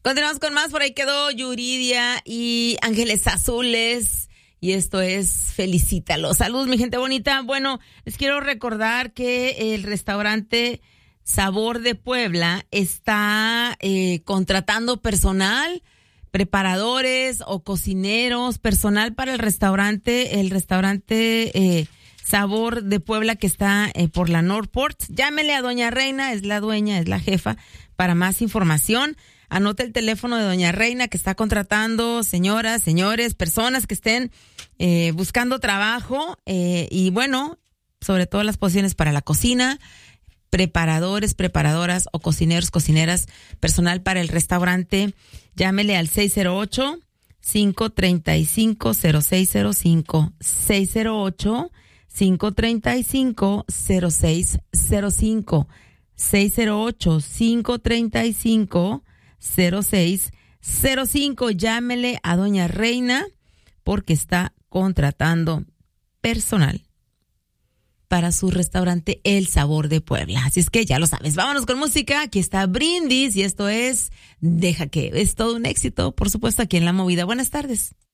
Continuamos con más. Por ahí quedó Yuridia y Ángeles Azules. Y esto es Felicítalo. Salud, mi gente bonita. Bueno, les quiero recordar que el restaurante Sabor de Puebla está contratando personal, preparadores o cocineros, personal para el restaurante Sabor de Puebla que está por la Northport. Llámele a Doña Reina, es la dueña, es la jefa, para más información. Anote el teléfono de Doña Reina que está contratando señoras, señores, personas que estén buscando trabajo y bueno, sobre todo las posiciones para la cocina, preparadores, preparadoras o cocineros, cocineras, personal para el restaurante. Llámele al 608-535-0605, 608-535-0605, 608-535-0605. Llámele a Doña Reina porque está contratando personal para su restaurante El Sabor de Puebla. Así es que ya lo sabes. Vámonos con música. Aquí está Brindis y esto es Deja que. Es todo un éxito, por supuesto, aquí en La Movida. Buenas tardes.